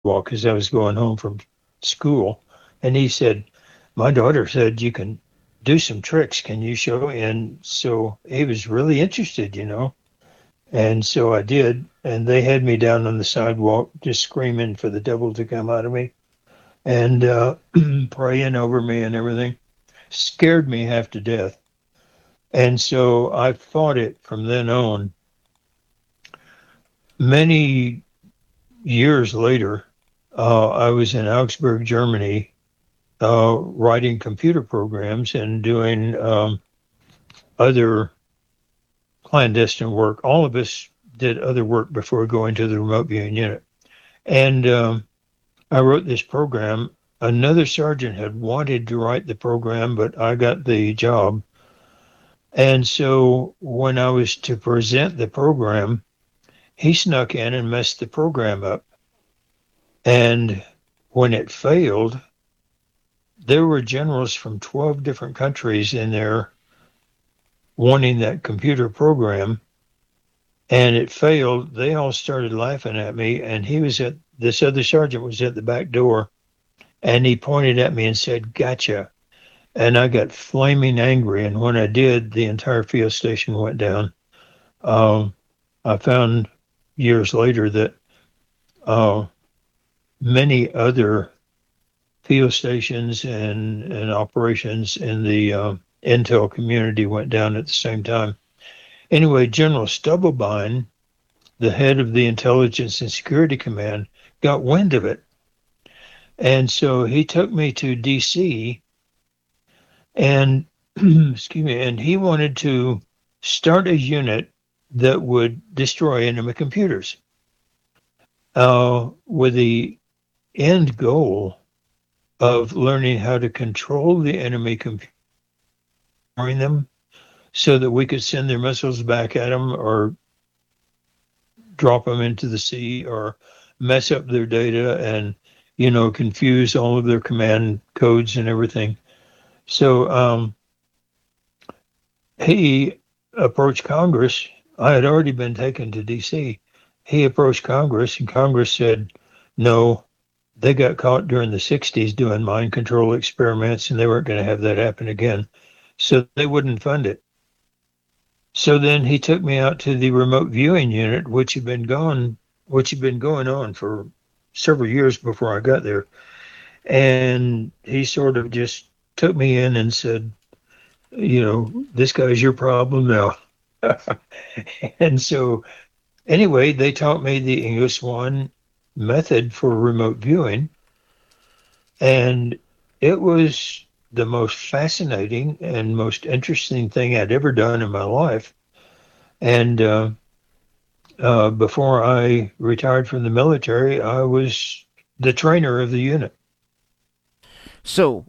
sidewalk because I was going home from school. And he said, my daughter said you can do some tricks. Can you show? And so he was really interested, And so I did. And they had me down on the sidewalk just screaming for the devil to come out of me and praying over me and everything. Scared me half to death. And so I fought it from then on. Many years later, I was in Augsburg, Germany, writing computer programs and doing other clandestine work. All of us did other work before going to the remote viewing unit. And I wrote this program. Another sergeant had wanted to write the program, but I got the job. And so when I was to present the program, he snuck in and messed the program up. And when it failed, there were generals from 12 different countries in there wanting that computer program. And it failed. They all started laughing at me. And this other sergeant was at the back door. And he pointed at me and said, "Gotcha." And I got flaming angry. And when I did, the entire field station went down. I found years later that many other field stations and operations in the intel community went down at the same time. Anyway, General Stubblebine, the head of the Intelligence and Security Command, got wind of it. And so he took me to D.C. and and he wanted to start a unit that would destroy enemy computers with the end goal of learning how to control the enemy computers, them so that we could send their missiles back at them or drop them into the sea or mess up their data and, confuse all of their command codes and everything. So he approached Congress. I had already been taken to D.C. He approached Congress, and Congress said, no, they got caught during the 60s doing mind control experiments, and they weren't going to have that happen again. So they wouldn't fund it. So then he took me out to the remote viewing unit, which had been going on for several years before I got there. And he sort of just took me in and said, this guy's your problem now. And so anyway, they taught me the English One method for remote viewing. And it was the most fascinating and most interesting thing I'd ever done in my life. And before I retired from the military, I was the trainer of the unit. So,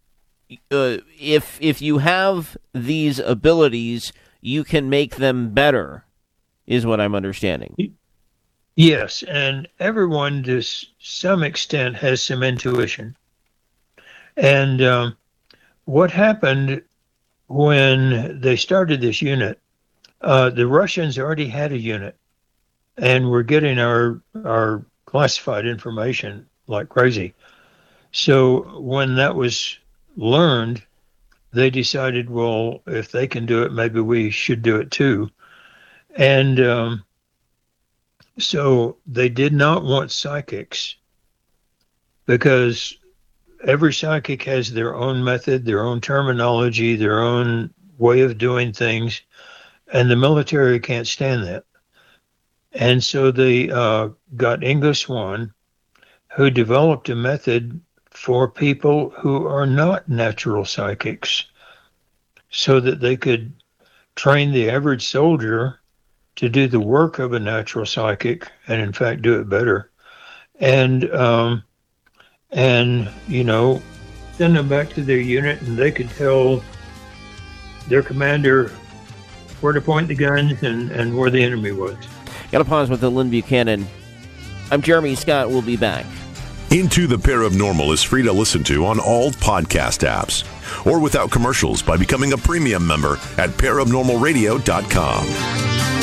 if you have these abilities, you can make them better, is what I'm understanding. Yes, and everyone to some extent has some intuition. And what happened when they started this unit, the Russians already had a unit, and were getting our classified information like crazy. So when that was learned, they decided, well, if they can do it, maybe we should do it too. And so they did not want psychics, because every psychic has their own method, their own terminology, their own way of doing things, and the military can't stand that. And so they got English One, who developed a method for people who are not natural psychics, so that they could train the average soldier to do the work of a natural psychic, and in fact do it better. And send them back to their unit, and they could tell their commander where to point the guns and where the enemy was. Got to pause with the Lynn Buchanan. I'm Jeremy Scott. We'll be back. Into the Paranormal is free to listen to on all podcast apps or without commercials by becoming a premium member at paranormalradio.com.